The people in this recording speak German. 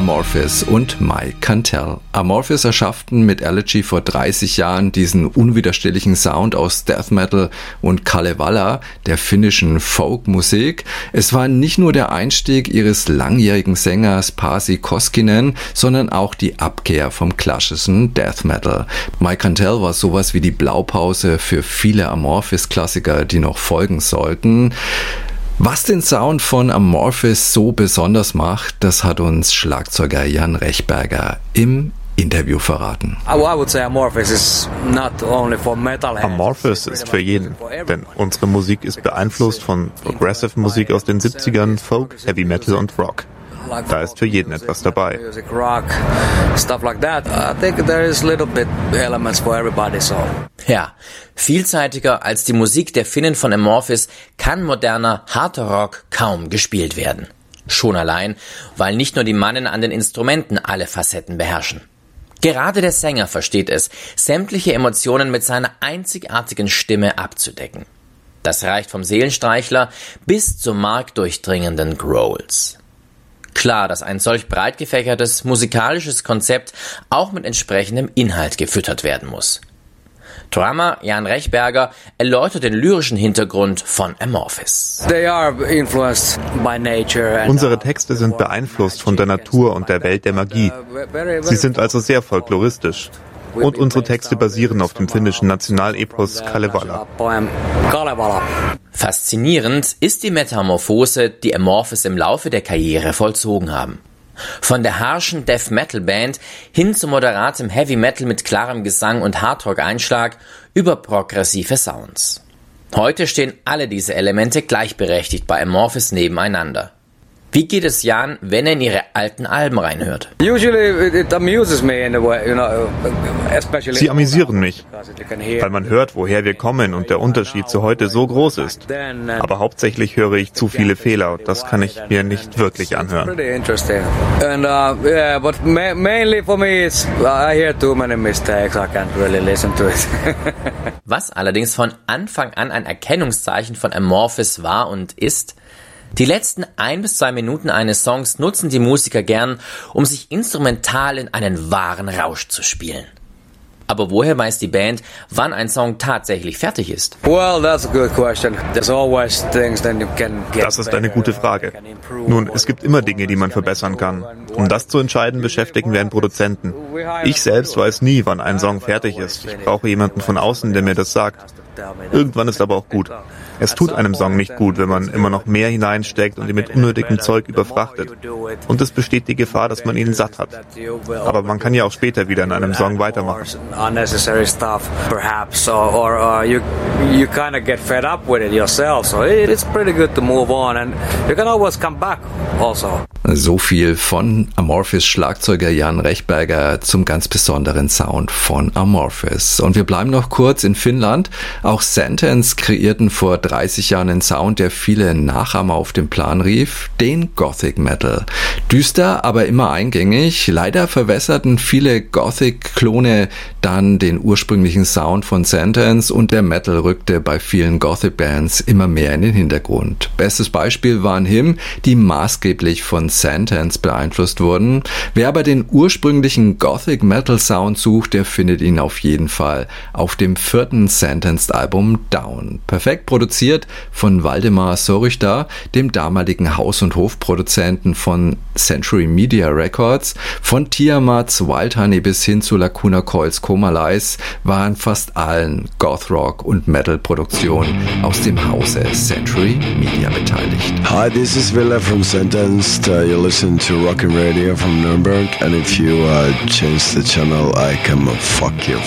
Amorphis und Mike Cantel. Amorphis erschafften mit Elegy vor 30 Jahren diesen unwiderstehlichen Sound aus Death Metal und Kalevala, der finnischen Folkmusik. Es war nicht nur der Einstieg ihres langjährigen Sängers Pasi Koskinen, sondern auch die Abkehr vom klassischen Death Metal. Mike Cantel war sowas wie die Blaupause für viele Amorphis-Klassiker, die noch folgen sollten. Was den Sound von Amorphis so besonders macht, das hat uns Schlagzeuger Jan Rechberger im Interview verraten. Amorphis ist für jeden, denn unsere Musik ist beeinflusst von Progressive Musik aus den 70ern, Folk, Heavy Metal und Rock. Da ist für jeden etwas dabei. Ja, vielseitiger als die Musik der Finnen von Amorphis kann moderner Harter Rock kaum gespielt werden. Schon allein, weil nicht nur die Mannen an den Instrumenten alle Facetten beherrschen. Gerade der Sänger versteht es, sämtliche Emotionen mit seiner einzigartigen Stimme abzudecken. Das reicht vom Seelenstreichler bis zu markdurchdringenden Growls. Klar, dass ein solch breit gefächertes musikalisches Konzept auch mit entsprechendem Inhalt gefüttert werden muss. Drummer Jan Rechberger erläutert den lyrischen Hintergrund von Amorphis. Unsere Texte sind beeinflusst von der Natur und der Welt der Magie. Sie sind also sehr folkloristisch. Und unsere Texte basieren auf dem finnischen Nationalepos Kalevala. Faszinierend ist die Metamorphose, die Amorphis im Laufe der Karriere vollzogen haben. Von der harschen Death-Metal-Band hin zu moderatem Heavy-Metal mit klarem Gesang und Hardrock-Einschlag über progressive Sounds. Heute stehen alle diese Elemente gleichberechtigt bei Amorphis nebeneinander. Wie geht es Jan, wenn er in ihre alten Alben reinhört? Sie amüsieren mich, weil man hört, woher wir kommen und der Unterschied zu heute so groß ist. Aber hauptsächlich höre ich zu viele Fehler und das kann ich mir nicht wirklich anhören. Was allerdings von Anfang an ein Erkennungszeichen von Amorphis war und ist: Die letzten 1 bis 2 Minuten eines Songs nutzen die Musiker gern, um sich instrumental in einen wahren Rausch zu spielen. Aber woher weiß die Band, wann ein Song tatsächlich fertig ist? Das ist eine gute Frage. Nun, es gibt immer Dinge, die man verbessern kann. Um das zu entscheiden, beschäftigen wir einen Produzenten. Ich selbst weiß nie, wann ein Song fertig ist. Ich brauche jemanden von außen, der mir das sagt. Irgendwann ist aber auch gut. Es tut einem Song nicht gut, wenn man immer noch mehr hineinsteckt und ihn mit unnötigem Zeug überfrachtet. Und es besteht die Gefahr, dass man ihn satt hat. Aber man kann ja auch später wieder in einem Song weitermachen. So viel von Amorphis Schlagzeuger Jan Rechberger zum ganz besonderen Sound von Amorphis. Und wir bleiben noch kurz in Finnland. Auch Sentence kreierten vor 30 Jahren einen Sound, der viele Nachahmer auf den Plan rief, den Gothic Metal. Düster, aber immer eingängig. Leider verwässerten viele Gothic-Klone dann den ursprünglichen Sound von Sentence und der Metal rückte bei vielen Gothic-Bands immer mehr in den Hintergrund. Bestes Beispiel waren Him, die maßgeblich von Sentence beeinflusst wurden. Wer aber den ursprünglichen Gothic Metal Sound sucht, der findet ihn auf jeden Fall auf dem 4. Sentenced-Album Down. Perfekt produziert von Waldemar Sorrychta, dem damaligen Haus- und Hofproduzenten von Century Media Records. Von Tiamats Wild Honey bis hin zu Lacuna Coils Coma Lies waren fast allen Goth-Rock- und Metal-Produktionen aus dem Hause Century Media beteiligt. Hi, this is Villa from Sentenced. You listen to Rockin' Radio from Nuremberg, and if you change the channel, I can fuck you.